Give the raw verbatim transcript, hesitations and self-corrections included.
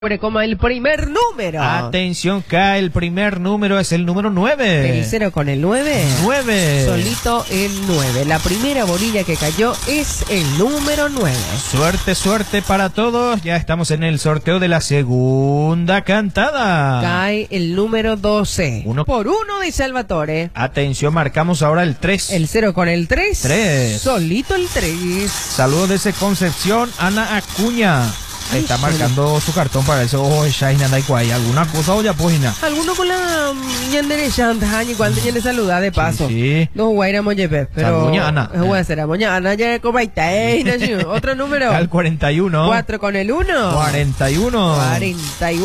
Como el primer número. Atención, cae el primer número, es el número nueve. El cero con el nueve. nueve. Solito el nueve. La primera bolilla que cayó es el número nueve. Suerte, suerte para todos. Ya estamos en el sorteo de la segunda cantada. Cae el número doce. Uno por uno de Salvatore. Atención, marcamos ahora el tres. El cero con el tres. tres. Solito el tres. Saludos desde Concepción, Ana Acuña. Ay, Está sí. marcando su cartón para eso. Oh, Shaina Daikuay. ¿Alguna cosa o ya pues? Alguno con la ñandere chanta, igual te de saludar de paso. Sí. No guaira moñepe, pero. Moña Ana. Es buena será moña Ana ya cobaita, eh. Otro número. Al cuarenta y uno. Cuatro con el uno. cuarenta y uno. cuarenta y uno.